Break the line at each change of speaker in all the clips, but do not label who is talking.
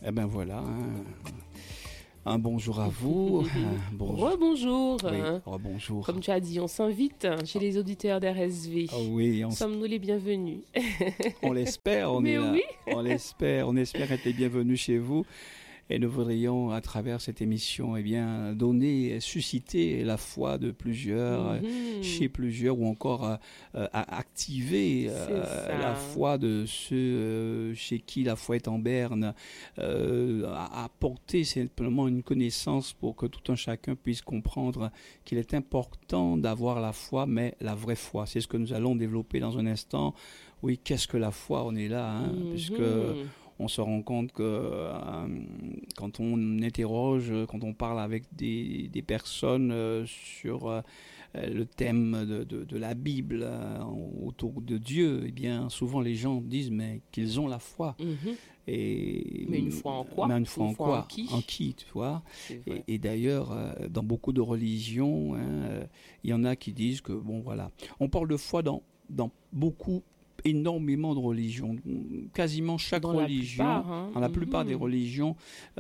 Eh ben voilà, un bonjour à vous.
Rebonjour.
Oui, rebonjour.
Comme tu as dit, on s'invite chez les auditeurs d'RSV.
Oh oui,
Sommes-nous les bienvenus?
On l'espère, on
Mais
est là.
oui.
On espère être les bienvenus chez vous. Et nous voudrions, à travers cette émission, susciter la foi de plusieurs, chez plusieurs, ou encore activer la foi de ceux chez qui la foi est en berne, apporter simplement une connaissance pour que tout un chacun puisse comprendre qu'il est important d'avoir la foi, mais la vraie foi. C'est ce que nous allons développer dans un instant. Oui, qu'est-ce que la foi? On est là, puisque on se rend compte que quand on interroge, quand on parle avec des personnes sur le thème de la Bible autour de Dieu, eh bien souvent les gens disent mais qu'ils ont la foi.
Mais une foi en quoi?
Mais une foi en quoi?
En
qui, tu vois? Et d'ailleurs, dans beaucoup de religions, il y en a qui disent que bon voilà, on parle de foi dans énormément de religions, quasiment chaque religion, dans la plupart des religions,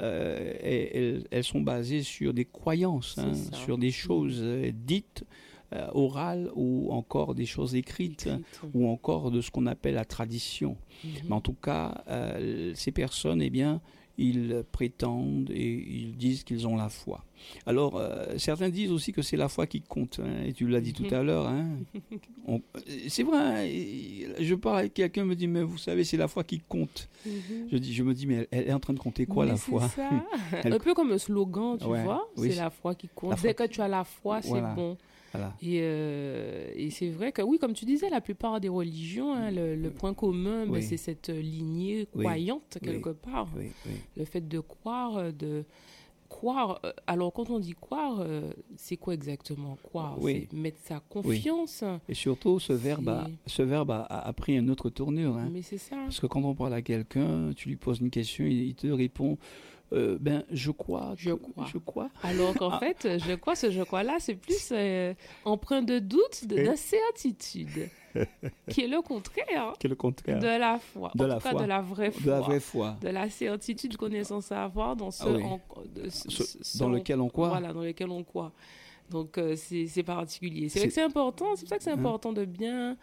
elles sont basées sur des croyances, sur des choses dites, orales, ou encore des choses écrites. Ou encore de ce qu'on appelle la tradition. Mais en tout cas, ces personnes, eh bien, ils prétendent et ils disent qu'ils ont la foi. Alors, certains disent aussi que c'est la foi qui compte, et tu l'as dit tout à l'heure. C'est vrai, je parle avec quelqu'un, me dit, mais vous savez, c'est la foi qui compte. Je me dis, mais elle est en train de compter quoi, la foi?
C'est ça. Un peu comme un slogan, tu vois, c'est la foi qui compte. Dès que tu as la foi, c'est bon. Voilà. Et c'est vrai que, oui, comme tu disais, la plupart des religions, le point commun, c'est cette lignée croyante, quelque part. Le fait de croire, alors quand on dit croire, c'est quoi exactement croire? C'est mettre sa confiance.
Et surtout, ce verbe a pris une autre tournure.
Mais c'est ça.
Parce que quand on parle à quelqu'un, tu lui poses une question, il te répond je crois.
Alors qu'en fait, je crois-là, c'est plus empreint de doute, d'incertitude, qui est le contraire. De la foi. De la vraie foi. De la certitude qu'on est censé avoir dans
dans lequel on croit.
Voilà, dans lequel on croit. Donc, c'est particulier. C'est vrai que c'est important. C'est pour ça que c'est important de bien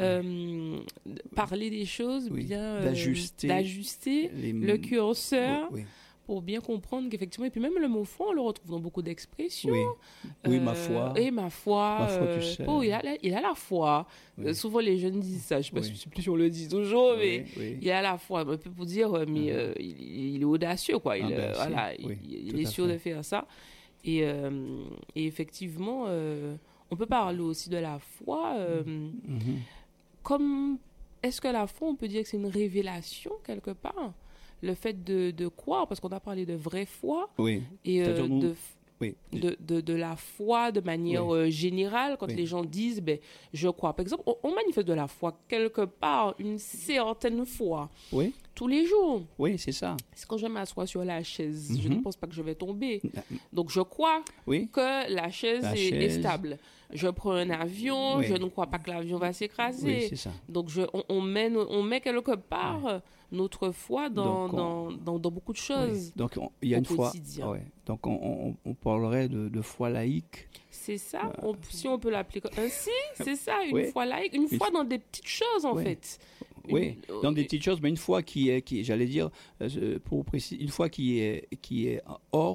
parler des choses, bien d'ajuster le curseur. Pour bien comprendre qu'effectivement, et puis même le mot foi, on le retrouve dans beaucoup d'expressions.
Oui, ma foi.
Et ma foi.
Ma foi, tu sais.
Oh, il a la foi. Souvent, les jeunes disent ça. Je ne sais plus si on le dit toujours, mais il a la foi. Un peu pour dire, mais il est audacieux, quoi. Il est sûr de faire ça. Et effectivement, on peut parler aussi de la foi. Comme, est-ce que la foi, on peut dire que c'est une révélation, quelque part? Le fait de croire, parce qu'on a parlé de vraie foi, et de la foi de manière générale, quand les gens disent je crois. Par exemple, on manifeste de la foi quelque part, une certaine foi, tous les jours.
Oui, c'est ça.
C'est quand je m'assois sur la chaise, je ne pense pas que je vais tomber. Donc je crois que la chaise est stable. Je prends un avion, je ne crois pas que l'avion va s'écraser.
Oui, c'est ça.
Donc on met quelque part notre foi dans beaucoup de choses.
Donc il y a une foi.
Quotidien.
Donc on parlerait de foi laïque.
C'est ça, si on peut l'appeler ainsi, c'est ça, une foi laïque, une foi dans des petites choses en fait.
Dans des petites choses, mais une foi qui est j'allais dire, pour préciser, une foi qui est hors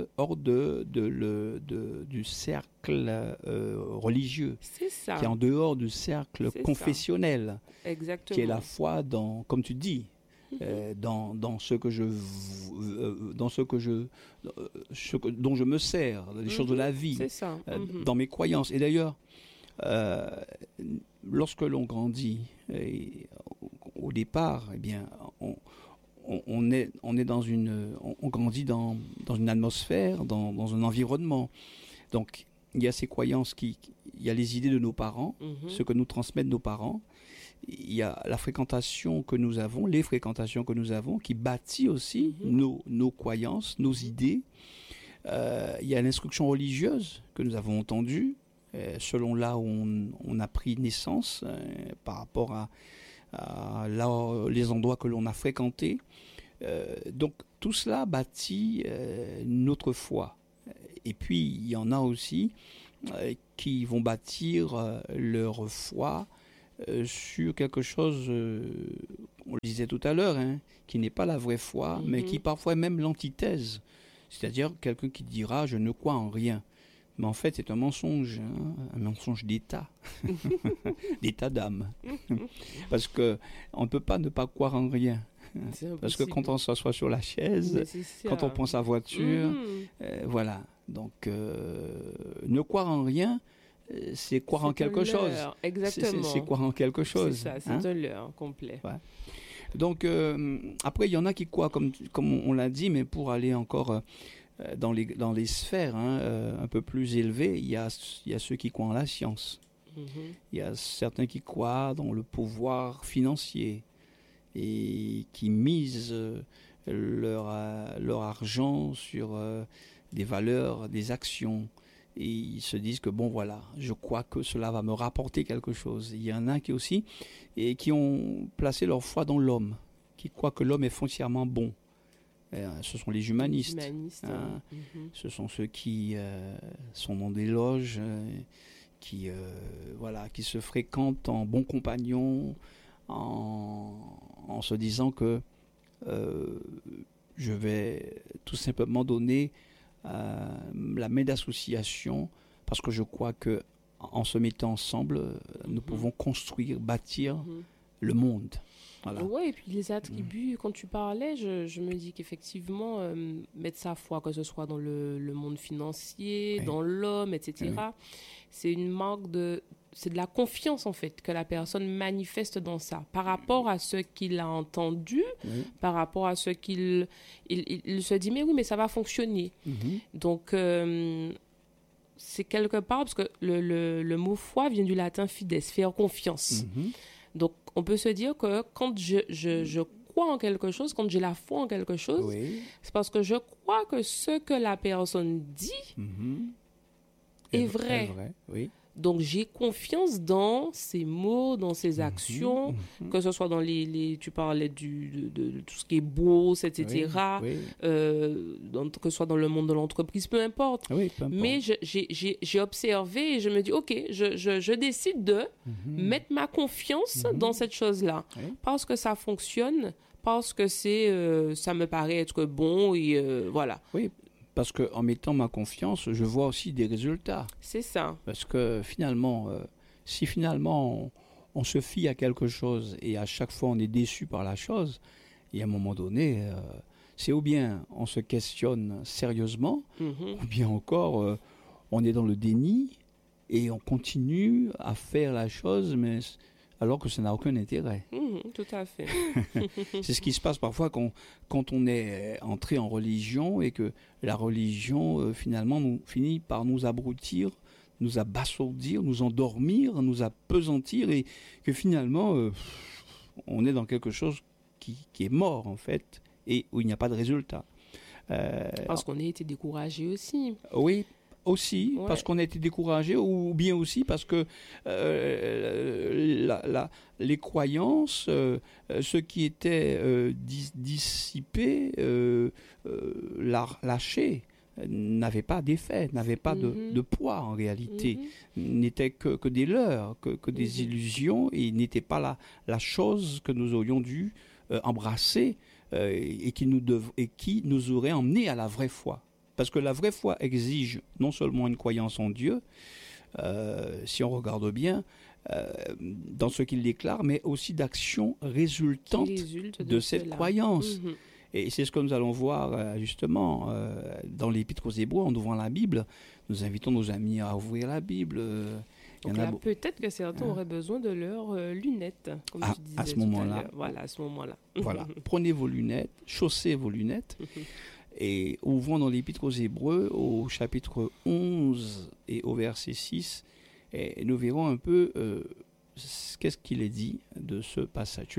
du cercle religieux.
C'est ça.
Qui est en dehors du cercle confessionnel.
Exactement.
Qui est la foi dans, comme tu dis, dans ce dont je me sers, les choses de la vie,
c'est ça.
dans mes croyances. Et d'ailleurs, lorsque l'on grandit, au départ, eh bien, on grandit dans une atmosphère, dans un environnement. Donc, il y a ces croyances il y a les idées de nos parents, ce que nous transmettent nos parents. Il y a la fréquentation que nous avons, les fréquentations que nous avons, qui bâtit aussi nos croyances, nos idées. Il y a l'instruction religieuse que nous avons entendue, selon là où on a pris naissance, par rapport à les endroits que l'on a fréquentés. Donc, tout cela bâtit notre foi. Et puis, il y en a aussi qui vont bâtir leur foi sur quelque chose, on le disait tout à l'heure, qui n'est pas la vraie foi, mais qui parfois est même l'antithèse. C'est-à-dire quelqu'un qui dira « je ne crois en rien ». Mais en fait, c'est un mensonge d'état, d'état d'âme. Parce qu'on ne peut pas ne pas croire en rien. Parce que quand on s'assoit sur la chaise, quand on prend sa voiture, voilà. Donc, ne croire en rien, c'est croire en quelque chose.
Exactement.
C'est croire en quelque chose.
C'est ça, c'est un leurre complet.
Ouais. Donc, après, il y en a qui croient, comme on l'a dit, mais pour aller encore dans les sphères un peu plus élevées, il y a ceux qui croient en la science. Il y a certains qui croient dans le pouvoir financier et qui misent leur argent sur des valeurs, des actions. Et ils se disent que bon voilà, je crois que cela va me rapporter quelque chose. Il y en a qui aussi et qui ont placé leur foi dans l'homme, qui croient que l'homme est foncièrement bon. Ce sont les humanistes. Ce sont ceux qui sont dans des loges, qui se fréquentent en bons compagnons, en se disant que je vais tout simplement donner la main d'association parce que je crois que en se mettant ensemble, nous pouvons construire, bâtir le monde. Voilà.
Oui, et puis les attributs, quand tu parlais, je me dis qu'effectivement, mettre sa foi, que ce soit dans le monde financier, dans l'homme, etc., c'est une marque c'est de la confiance, en fait, que la personne manifeste dans ça, par rapport à ce qu'il a entendu, par rapport à ce qu'il il se dit, mais oui, mais ça va fonctionner. Donc, c'est quelque part, parce que le mot foi vient du latin fides, faire confiance. Donc, on peut se dire que quand je crois en quelque chose, quand j'ai la foi en quelque chose, c'est parce que je crois que ce que la personne dit est vrai. Donc, j'ai confiance dans ses mots, dans ses actions, que ce soit dans tu parlais de tout ce qui est bourse, etc., que ce soit dans le monde de l'entreprise, peu importe. Mais j'ai observé et je me dis, OK, je décide de mettre ma confiance dans cette chose-là, parce que ça fonctionne, parce que ça me paraît être bon et voilà.
Oui. Parce qu'en mettant ma confiance, je vois aussi des résultats.
C'est ça.
Parce que finalement, si finalement on se fie à quelque chose et à chaque fois on est déçu par la chose, et à un moment donné, c'est ou bien on se questionne sérieusement, ou bien encore on est dans le déni et on continue à faire la chose, mais alors que ça n'a aucun intérêt.
Tout à fait.
C'est ce qui se passe parfois quand on est entré en religion et que la religion, finalement, finit par nous abrutir, nous abasourdir, nous endormir, nous apesantir et que finalement, on est dans quelque chose qui est mort, en fait, et où il n'y a pas de résultat.
Parce qu'on a été découragé aussi.
Oui, aussi, parce qu'on a été découragé, ou bien aussi parce que les croyances, ce qui était dissipé, lâché, n'avait pas d'effet, n'avait pas de poids en réalité, n'était que des leurres, que des illusions, et n'était pas la chose que nous aurions dû embrasser et qui nous aurait emmené à la vraie foi. Parce que la vraie foi exige non seulement une croyance en Dieu, si on regarde bien, dans ce qu'il déclare, mais aussi d'actions résultantes de cette croyance. Et c'est ce que nous allons voir justement dans l'Épître aux Hébreux, en ouvrant la Bible. Nous invitons nos amis à ouvrir la Bible.
Donc là, peut-être que certains auraient besoin de leurs lunettes, comme tu disais
à ce moment-là.
Voilà, à ce moment-là.
Voilà, prenez vos lunettes, chaussez vos lunettes. Et ouvrons dans l'Épître aux Hébreux, au chapitre 11 et au verset 6, et nous verrons un peu qu'est-ce qu'il est dit de ce passage. Tu l'as ?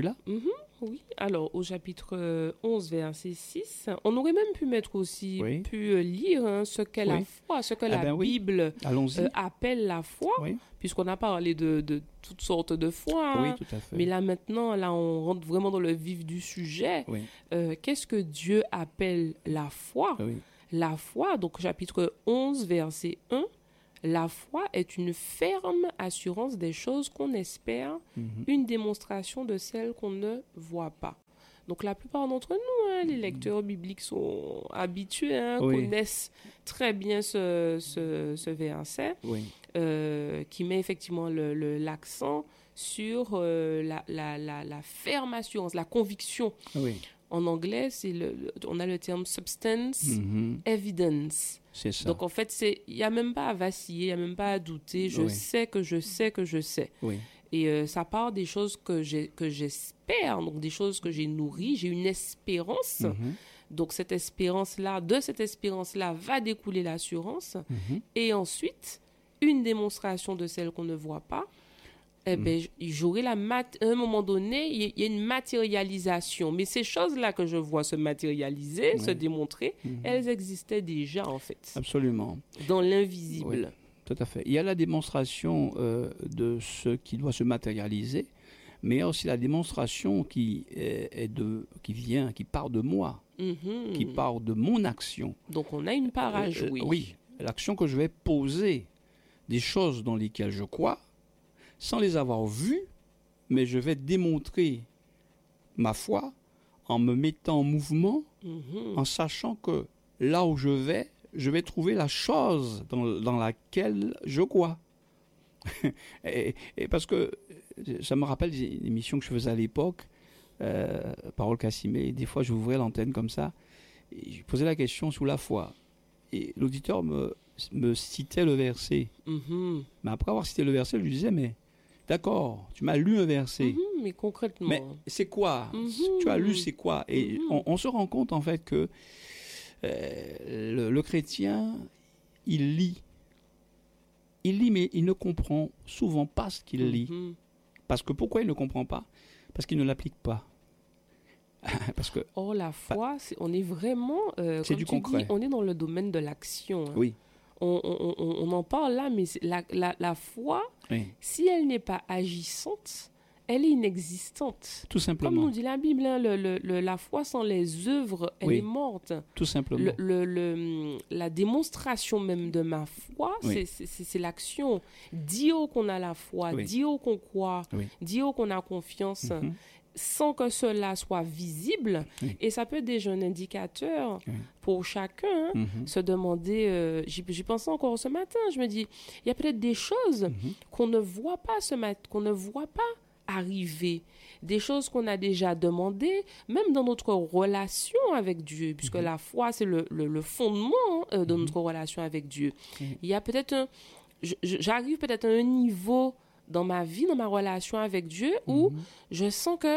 Oui, alors au chapitre 11, verset 6, on aurait même pu mettre aussi, lire ce qu'est la foi, ce que la Bible appelle la foi, puisqu'on a parlé de toutes sortes de foi.
Oui, tout à fait.
Mais là maintenant, on rentre vraiment dans le vif du sujet. Qu'est-ce que Dieu appelle la foi? La foi, donc chapitre 11, verset 1, la foi est une ferme assurance des choses qu'on espère, une démonstration de celles qu'on ne voit pas. Donc la plupart d'entre nous, les lecteurs bibliques sont habitués, connaissent très bien ce verset, qui met effectivement l'accent sur la ferme assurance, la conviction. En anglais, on a le terme substance, evidence.
C'est ça.
Donc, en fait, il n'y a même pas à vaciller, il n'y a même pas à douter. Je sais que je sais que je sais. Et ça part des choses que j'espère, donc des choses que j'ai nourries. J'ai une espérance. Donc, de cette espérance-là, va découler l'assurance. Et ensuite, une démonstration de celle qu'on ne voit pas. J'aurai à un moment donné, il y a une matérialisation. Mais ces choses-là que je vois se matérialiser, se démontrer, elles existaient déjà, en fait.
Absolument.
Dans l'invisible.
Oui, tout à fait. Il y a la démonstration de ce qui doit se matérialiser, mais il y a aussi la démonstration qui part de moi, qui part de mon action.
Donc, on a une part à jouer.
Oui, l'action que je vais poser, des choses dans lesquelles je crois, sans les avoir vues, mais je vais démontrer ma foi en me mettant en mouvement, en sachant que là où je vais trouver la chose dans laquelle je crois. et parce que ça me rappelle une émission que je faisais à l'époque, Parole Cassimé, des fois j'ouvrais l'antenne comme ça, et je posais la question sous la foi. Et l'auditeur me citait le verset. Mais après avoir cité le verset, je lui disais, mais d'accord, tu m'as lu un verset.
Mais concrètement.
Mais c'est quoi? Tu as lu, c'est quoi? Et on se rend compte, en fait, que le chrétien, il lit. Il lit, mais il ne comprend souvent pas ce qu'il lit. Parce que pourquoi il ne comprend pas? Parce qu'il ne l'applique pas. Parce que,
la foi, on est vraiment...
c'est du concret.
On est dans le domaine de l'action.
Oui.
On en parle là, mais la foi, si elle n'est pas agissante, elle est inexistante.
Tout simplement.
Comme nous dit la Bible, la foi sans les œuvres, elle est morte.
Tout simplement.
La démonstration même de ma foi, c'est l'action. Dire qu'on a la foi, dire qu'on croit, dire qu'on a confiance, sans que cela soit visible. Et ça peut être déjà un indicateur pour chacun. Se demander, j'y pensais encore ce matin, je me dis, il y a peut-être des choses qu'on ne voit pas qu'on ne voit pas arriver, des choses qu'on a déjà demandées, même dans notre relation avec Dieu, puisque la foi, c'est le fondement de notre relation avec Dieu. Il y a peut-être j'arrive peut-être à un niveau dans ma vie, dans ma relation avec Dieu, où je sens que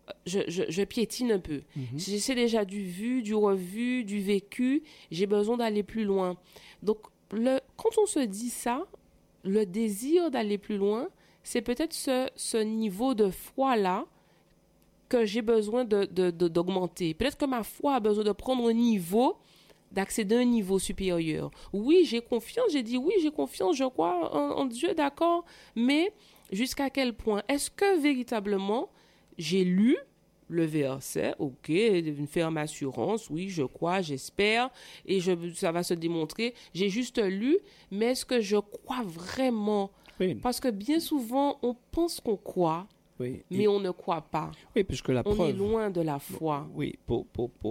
je piétine un peu. J'ai déjà du vu, du revu, du vécu. J'ai besoin d'aller plus loin. Donc, quand on se dit ça, le désir d'aller plus loin, c'est peut-être ce niveau de foi-là que j'ai besoin d'augmenter. Peut-être que ma foi a besoin de prendre un niveau, d'accéder à un niveau supérieur. Oui, j'ai confiance, j'ai confiance, je crois en Dieu, d'accord, mais jusqu'à quel point? Est-ce que véritablement j'ai lu le verset, ok, une ferme assurance, oui, je crois, j'espère, et ça va se démontrer. J'ai juste lu, mais est-ce que je crois vraiment? Parce que bien souvent, on pense qu'on croit, mais on ne croit pas.
Oui, puisque la preuve...
On est loin de la foi.
Oui, pour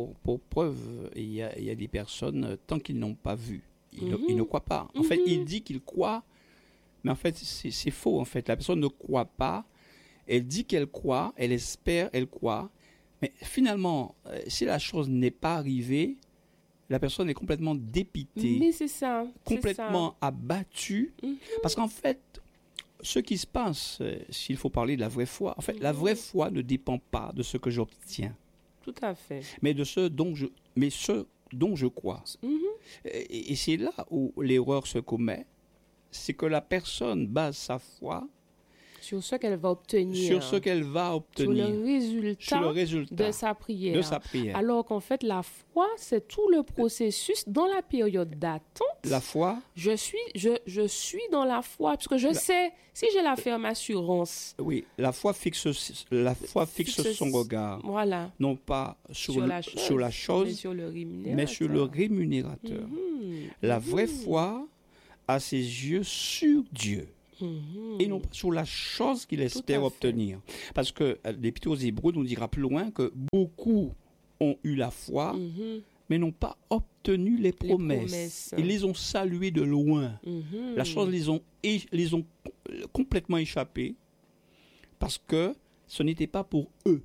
preuve, il y a des personnes, tant qu'ils n'ont pas vu, ils ne croient pas. En fait, il dit qu'ils croient, mais en fait, c'est faux. En fait, la personne ne croit pas. Elle dit qu'elle croit, elle espère, elle croit. Mais finalement, si la chose n'est pas arrivée, la personne est complètement dépitée.
Mais c'est ça.
Complètement abattue. Parce qu'en fait, ce qui se passe, s'il faut parler de la vraie foi, en fait, la vraie foi ne dépend pas de ce que j'obtiens.
Tout à fait.
Mais de ce dont je crois. Et c'est là où l'erreur se commet. C'est que la personne base sa foi
Sur ce qu'elle va obtenir.
Sur ce qu'elle va obtenir.
Sur le résultat de sa prière. Alors qu'en fait, la foi, c'est tout le processus dans la période d'attente.
La foi.
Je suis dans la foi, puisque je sais, si j'ai la ferme assurance.
Oui, la foi fixe son regard.
Voilà.
Non pas sur la chose, mais sur le rémunérateur. La vraie foi a ses yeux sur Dieu. Et non pas sur la chose qu'il espère obtenir. Parce que l'Épître aux Hébreux nous dira plus loin que beaucoup ont eu la foi, mais n'ont pas obtenu les promesses. Ils les ont saluées de loin. La chose les ont complètement échappées parce que ce n'était pas pour eux.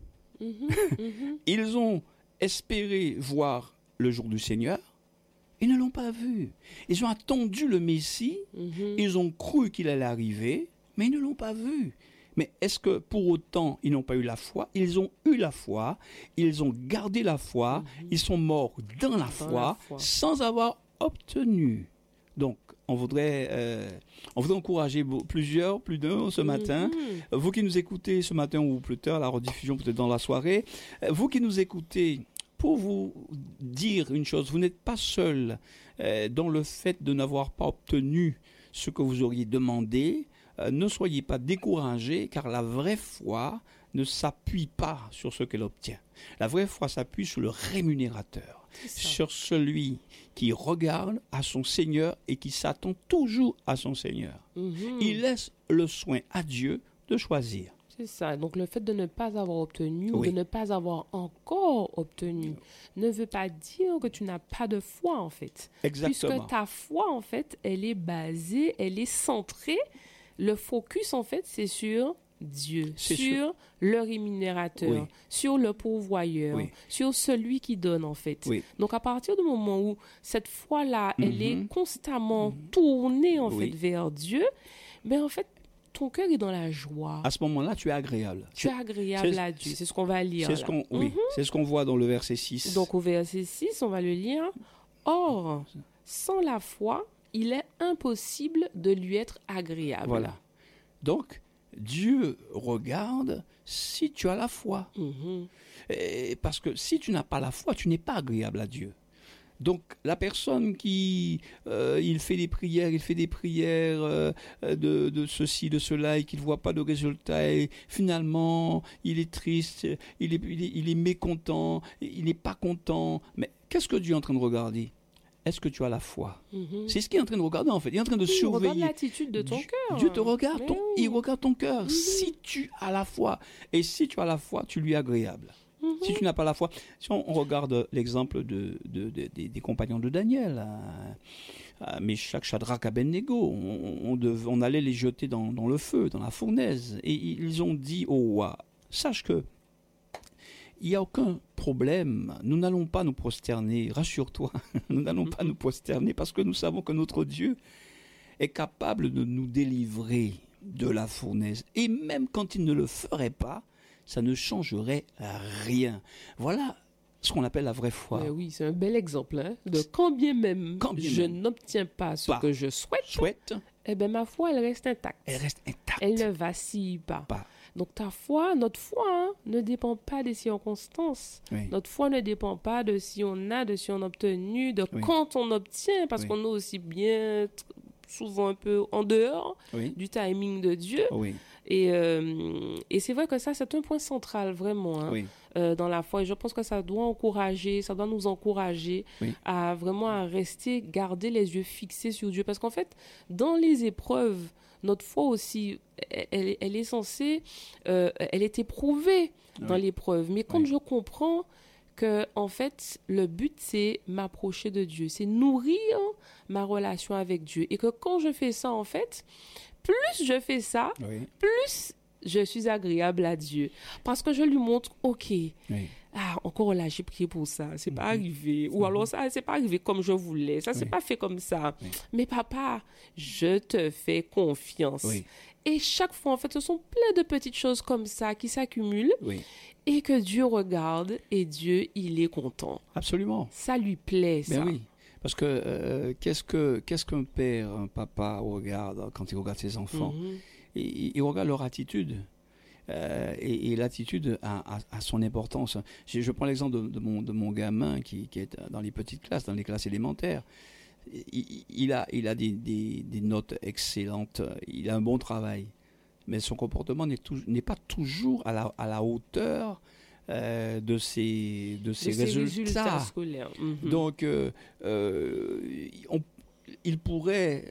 Ils ont espéré voir le jour du Seigneur. Ils ne l'ont pas vu. Ils ont attendu le Messie, ils ont cru qu'il allait arriver, mais ils ne l'ont pas vu. Mais est-ce que pour autant ils n'ont pas eu la foi? Ils ont eu la foi, ils ont gardé la foi, ils sont morts dans la foi sans avoir obtenu. Donc, on voudrait encourager plus d'un ce matin. Vous qui nous écoutez ce matin ou plus tard, la rediffusion peut-être dans la soirée, vous qui nous écoutez, pour vous dire une chose, vous n'êtes pas seul dans le fait de n'avoir pas obtenu ce que vous auriez demandé. Ne soyez pas découragés, car la vraie foi ne s'appuie pas sur ce qu'elle obtient. La vraie foi s'appuie sur le rémunérateur, sur celui qui regarde à son Seigneur et qui s'attend toujours à son Seigneur. Il laisse le soin à Dieu de choisir.
C'est ça. Donc, le fait de ne pas avoir obtenu ou de ne pas avoir encore obtenu ne veut pas dire que tu n'as pas de foi, en fait.
Exactement.
Puisque ta foi, en fait, elle est basée, elle est centrée. Le focus, en fait, c'est sur Dieu, sur le rémunérateur, sur le pourvoyeur, sur celui qui donne, en fait. Donc, à partir du moment où cette foi-là, elle est constamment tournée, en fait, vers Dieu, ben, en fait, ton cœur est dans la joie.
À ce moment-là, tu es agréable.
Tu es agréable à Dieu. C'est ce qu'on va lire.
C'est ce qu'on voit dans le verset 6.
Donc, au verset 6, on va le lire. Or, sans la foi, il est impossible de lui être agréable.
Voilà. Donc, Dieu regarde si tu as la foi. Parce que si tu n'as pas la foi, tu n'es pas agréable à Dieu. Donc, la personne qui il fait des prières de ceci, de cela, et qu'il ne voit pas de résultat, et finalement, il est triste, il est mécontent, il n'est pas content. Mais qu'est-ce que Dieu est en train de regarder? Est-ce que tu as la foi? C'est ce qu'il est en train de regarder, en fait. Il est en train de surveiller. Il
regarde l'attitude de ton cœur.
Dieu te regarde, il regarde ton cœur. Si tu as la foi, et si tu as la foi, tu lui es agréable. Si tu n'as pas la foi, si on regarde l'exemple des compagnons de Daniel, Méchach, Shadrach, Abednego, on allait les jeter dans le feu, dans la fournaise, et ils ont dit au roi, sache que il n'y a aucun problème, nous n'allons pas nous prosterner, rassure-toi, nous n'allons pas nous prosterner parce que nous savons que notre Dieu est capable de nous délivrer de la fournaise. Et même quand il ne le ferait pas, ça ne changerait rien. Voilà ce qu'on appelle la vraie foi.
Mais oui, c'est un bel exemple de quand bien même je n'obtiens pas ce que je souhaite, eh bien ma foi, elle reste intacte.
Elle reste intacte.
Elle ne vacille pas. Donc ta foi, notre foi ne dépend pas des circonstances. Notre foi ne dépend pas de si on a, de si on a obtenu, de quand on obtient, parce qu'on est aussi bien souvent un peu en dehors du timing de Dieu. Et c'est vrai que ça, c'est un point central vraiment dans la foi. Et je pense que ça doit nous encourager à vraiment à rester, garder les yeux fixés sur Dieu. Parce qu'en fait, dans les épreuves, notre foi aussi, elle est censée, elle est éprouvée dans l'épreuve. Mais quand je comprends que, en fait, le but, c'est m'approcher de Dieu, c'est nourrir ma relation avec Dieu. Et que quand je fais ça, en fait, plus je fais ça, plus je suis agréable à Dieu. Parce que je lui montre, OK, encore là, j'ai prié pour ça, c'est pas arrivé. Ou alors ça, c'est pas arrivé comme je voulais, ça, c'est pas fait comme ça. Mais papa, je te fais confiance. Et chaque fois, en fait, ce sont plein de petites choses comme ça qui s'accumulent. Et que Dieu regarde et Dieu, il est content.
Absolument.
Ça lui plaît, ça.
Ben oui. Parce que qu'est-ce qu'un père, un papa regarde quand il regarde ses enfants? il regarde leur attitude. Et l'attitude a son importance. Je prends l'exemple de mon gamin qui est dans les petites classes, dans les classes élémentaires. Il a des notes excellentes, il a un bon travail, mais son comportement n'est pas toujours à la hauteur de ses résultats
scolaires.
Donc, il pourrait,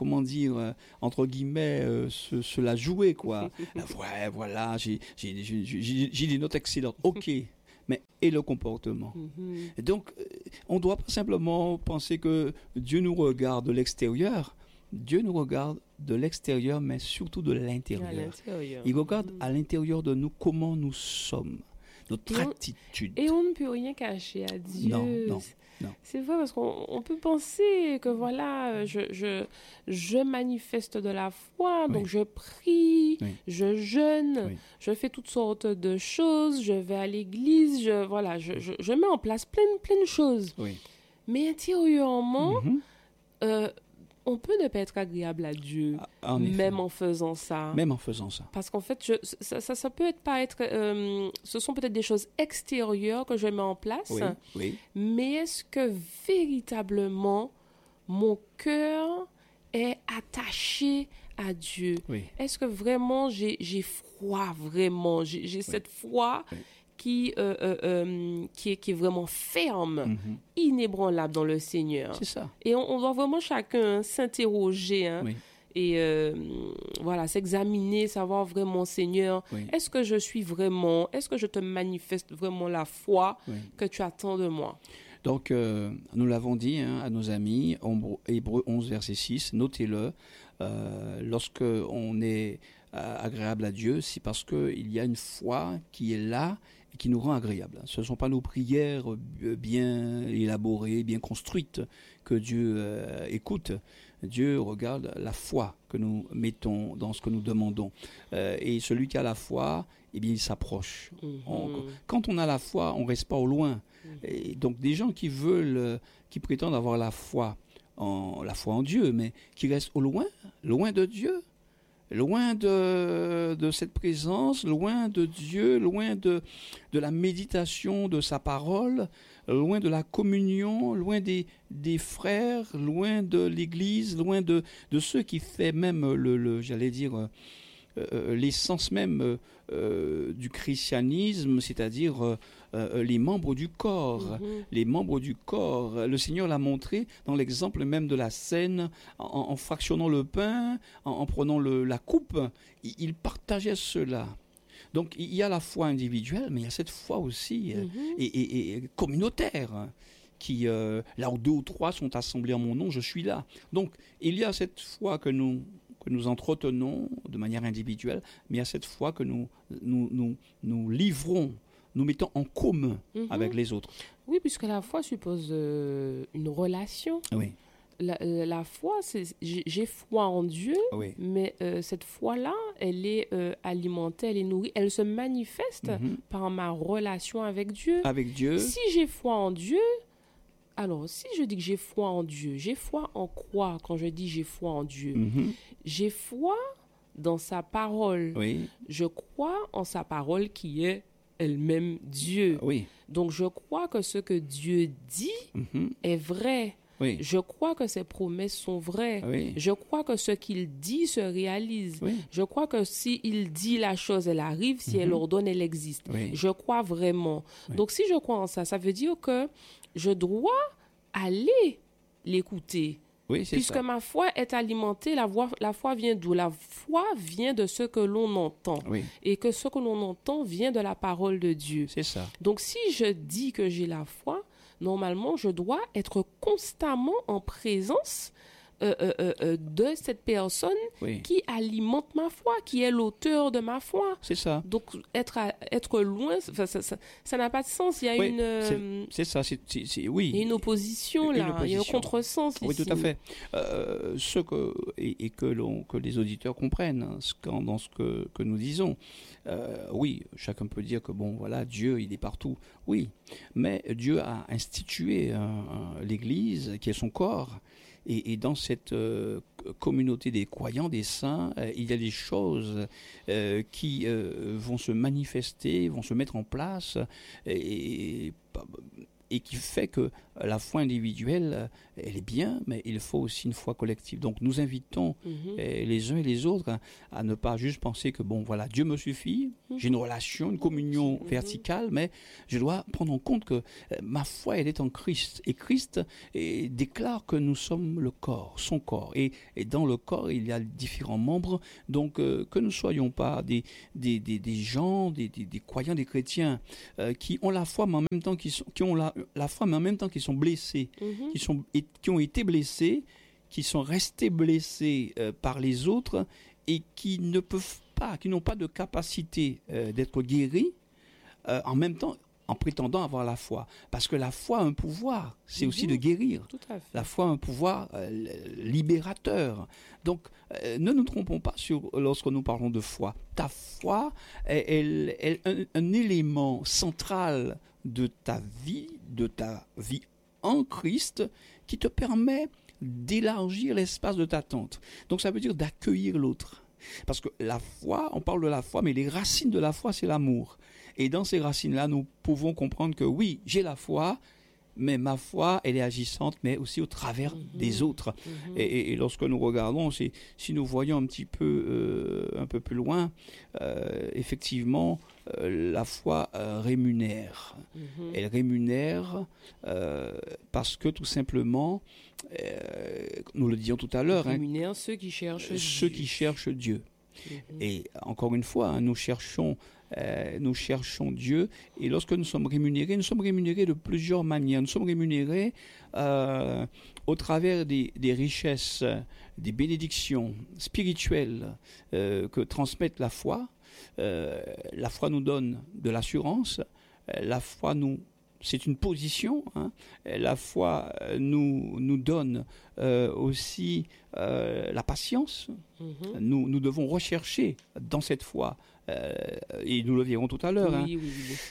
entre guillemets, se la jouer, quoi. Ouais, voilà, j'ai des notes excellentes. OK, mais et le comportement? Donc, on ne doit pas simplement penser que Dieu nous regarde de l'extérieur. Dieu nous regarde de l'extérieur, mais surtout de l'intérieur. Il regarde à l'intérieur de nous comment nous sommes, notre attitude.
Et on ne peut rien cacher à Dieu.
Non.
C'est vrai, parce qu'on peut penser que voilà, je manifeste de la foi, donc je prie, je jeûne, je fais toutes sortes de choses, je vais à l'église, je mets en place plein de choses. Mais intérieurement, on peut ne pas être agréable à Dieu, même en faisant ça.
Même en faisant ça.
Parce qu'en fait, ça peut ce sont peut-être des choses extérieures que je mets en place, mais est-ce que véritablement mon cœur est attaché à Dieu? Est-ce que vraiment j'ai foi, vraiment? J'ai cette foi qui est vraiment ferme, inébranlable dans le Seigneur.
C'est ça.
Et on doit vraiment chacun s'interroger et s'examiner, savoir vraiment, Seigneur, est-ce que je te manifeste vraiment la foi que tu attends de moi?
Donc, nous l'avons dit à nos amis, Hébreux 11, verset 6, notez-le, lorsque on est agréable à Dieu, c'est parce qu'il y a une foi qui est là et qui nous rend agréable. Ce ne sont pas nos prières bien élaborées, bien construites que Dieu écoute. Dieu regarde la foi que nous mettons dans ce que nous demandons. Et celui qui a la foi, eh bien, il s'approche. Quand on a la foi, on ne reste pas au loin. Et donc, des gens qui prétendent avoir la foi en Dieu, mais qui restent au loin de Dieu, loin de cette présence, loin de Dieu, loin de la méditation de sa parole, loin de la communion, loin des frères, loin de l'Église, loin de ceux qui fait même l'essence même du christianisme, c'est-à-dire les membres du corps. Les membres du corps. Le Seigneur l'a montré dans l'exemple même de la scène, en fractionnant le pain, en prenant la coupe. Il partageait cela. Donc il y a la foi individuelle, mais il y a cette foi aussi et communautaire. Qui, là où 2 ou 3 sont assemblés en mon nom, je suis là. Donc il y a cette foi que nous entretenons de manière individuelle, mais il y a cette foi que nous livrons, nous mettons en commun avec les autres.
Oui, puisque la foi suppose une relation.
Oui.
La foi, j'ai foi en Dieu, mais cette foi-là, elle est alimentée, elle est nourrie, elle se manifeste par ma relation avec Dieu.
Avec Dieu.
Si j'ai foi en Dieu, alors si je dis que j'ai foi en Dieu, j'ai foi en quoi quand je dis j'ai foi en Dieu? J'ai foi dans sa parole. Je crois en sa parole qui est elle-même Dieu. Donc je crois que ce que Dieu dit est vrai. Je crois que ses promesses sont vraies. Je crois que ce qu'il dit se réalise. Je crois que s'il dit la chose, elle arrive. Si elle ordonne, elle existe. Je crois vraiment. Donc si je crois en ça, ça veut dire que je dois aller l'écouter. Puisque ma foi est alimentée, la foi vient d'où? La foi vient de ce que l'on entend. Et que ce que l'on entend vient de la parole de Dieu.
C'est ça.
Donc si je dis que j'ai la foi, normalement, je dois être constamment en présence de cette personne qui alimente ma foi, qui est l'auteur de ma foi.
C'est ça.
Donc, être loin, ça n'a pas de sens. Il y a
c'est ça.
Il y a une opposition, là. Il y a un contresens ici.
Oui, tout à fait. Que les auditeurs comprennent dans ce que nous disons. Oui, chacun peut dire que, Dieu, il est partout. Oui, mais Dieu a institué l'Église, qui est son corps. Et dans cette communauté des croyants, des saints, il y a des choses qui vont se manifester, vont se mettre en place et qui fait que la foi individuelle, elle est bien, mais il faut aussi une foi collective. Donc nous invitons les uns et les autres à ne pas juste penser que, bon, voilà, Dieu me suffit, j'ai une relation, une communion verticale, mais je dois prendre en compte que ma foi, elle est en Christ. Et Christ déclare que nous sommes le corps, son corps. Et dans le corps, il y a différents membres. Donc que nous ne soyons pas des gens, des croyants, des chrétiens qui ont la foi, mais en même temps qui ont la foi, mais en même temps qui sont blessés, qui ont été blessés, qui sont restés blessés par les autres et qui ne peuvent pas, qui n'ont pas de capacité d'être guéris en même temps en prétendant avoir la foi. Parce que la foi a un pouvoir, c'est aussi de guérir.
Tout à fait.
La foi a un pouvoir libérateur. Donc, ne nous trompons pas lorsque nous parlons de foi. Ta foi est un élément central de ta vie en Christ qui te permet d'élargir l'espace de ta tente. Donc ça veut dire d'accueillir l'autre. Parce que la foi, on parle de la foi, mais les racines de la foi, c'est l'amour. Et dans ces racines-là, nous pouvons comprendre que oui, j'ai la foi, mais ma foi, elle est agissante, mais aussi au travers des autres. Et lorsque nous regardons, si nous voyons un petit peu, un peu plus loin, effectivement, la foi rémunère. Elle rémunère parce que tout simplement, nous le disions tout à l'heure,
rémunère ceux qui cherchent
Dieu. Et encore une fois, nous cherchons Dieu, et lorsque nous sommes rémunérés de plusieurs manières. Nous sommes rémunérés au travers des richesses, des bénédictions spirituelles que transmettent la foi. La foi nous donne de l'assurance, la foi c'est une position, la foi nous donne aussi la patience. Nous devons rechercher dans cette foi, et nous le verrons tout à l'heure.
Oui.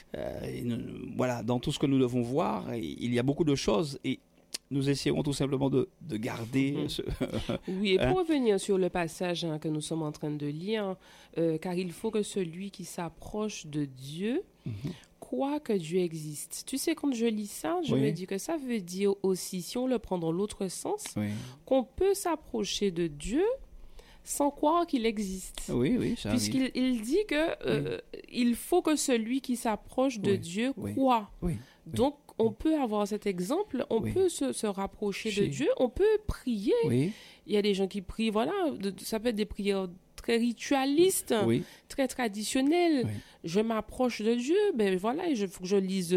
Voilà, dans tout ce que nous devons voir, il y a beaucoup de choses et nous essaierons tout simplement de garder ce...
Oui, et pour revenir sur le passage que nous sommes en train de lire, car il faut que celui qui s'approche de Dieu croit que Dieu existe. Tu sais, quand je lis ça, je me dis que ça veut dire aussi, si on le prend dans l'autre sens, qu'on peut s'approcher de Dieu sans croire qu'il existe.
Oui, ça arrive.
Puisqu'il dit que il faut que celui qui s'approche de Dieu croit. Donc, on peut avoir cet exemple, on peut se rapprocher de Dieu, on peut prier. Il y a des gens qui prient, voilà, ça peut être des prières très ritualistes, très traditionnelles. Je m'approche de Dieu, ben voilà, il faut que je lise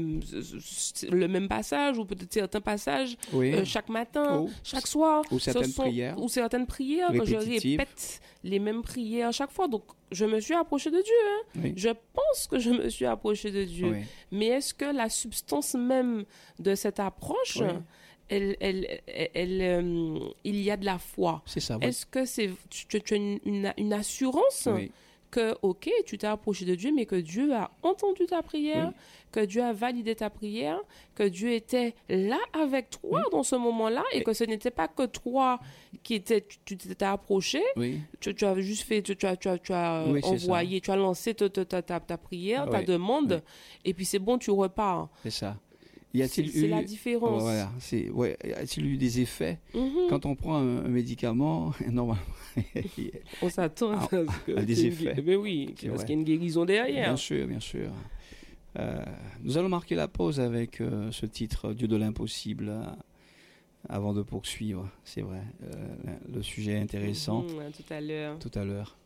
le même passage ou peut-être certains passages chaque matin, chaque soir.
Ou certaines prières.
Que je répète les mêmes prières chaque fois. Donc, je me suis approché de Dieu. Je pense que je me suis approché de Dieu. Mais est-ce que la substance même de cette approche... il y a de la foi.
C'est ça.
Est-ce que tu as une assurance que, ok, tu t'es approché de Dieu, mais que Dieu a entendu ta prière, que Dieu a validé ta prière, que Dieu était là avec toi dans ce moment-là, et que ce n'était pas que toi tu t'es approché, tu as juste fait, tu as envoyé, tu as lancé ta prière, ta demande, et puis c'est bon, tu repars.
C'est ça.
C'est la différence.
Voilà, a-t-il eu des effets quand on prend un médicament, normalement
on s'attend
à des effets.
Mais oui, parce qu'il y a une guérison derrière.
Bien sûr. Nous allons marquer la pause avec ce titre Dieu de l'impossible avant de poursuivre. C'est vrai, le sujet est intéressant.
Tout à l'heure.